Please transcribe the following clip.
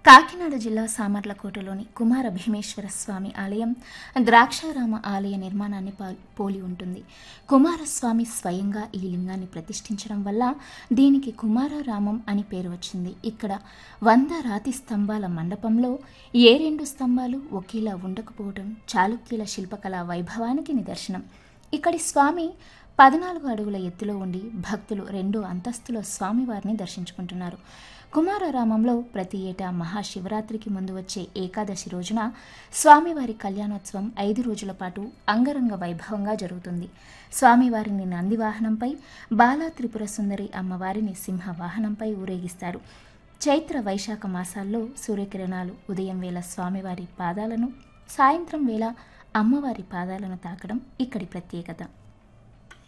కాకినాడ జిల్లా సామర్లకోటలోని కుమార భీమేశ్వర స్వామి ఆలయం ద్రాక్షారామ ఆలయ నిర్మాణాన్ని పోలి ఉంటుంది. కుమారస్వామి స్వయంగా ఈ లింగాన్ని ప్రతిష్ఠించడం వల్ల దీనికి కుమారరామం అని పేరు వచ్చింది. ఇక్కడ 100 రాతి స్తంభాల మండపంలో ఏ 2 స్తంభాలు ఒకేలా ఉండకపోవడం చాళుక్యుల శిల్పకళా వైభవానికి నిదర్శనం. ఇక్కడి స్వామి 14 అడుగుల ఎత్తులో ఉండి భక్తులు 2 అంతస్తులో స్వామివారిని దర్శించుకుంటున్నారు. కుమారరామంలో ప్రతి ఏటా మహాశివరాత్రికి ముందు వచ్చే ఏకాదశి రోజున స్వామివారి కళ్యాణోత్సవం 5 రోజుల పాటు అంగరంగ వైభవంగా జరుగుతుంది. స్వామివారిని నందివాహనంపై, బాలా త్రిపుర సుందరి అమ్మవారిని సింహవాహనంపై ఊరేగిస్తారు. చైత్ర వైశాఖ మాసాల్లో సూర్యకిరణాలు ఉదయం వేళ స్వామివారి పాదాలను, సాయంత్రం వేళ అమ్మవారి పాదాలను తాకడం ఇక్కడి ప్రత్యేకత.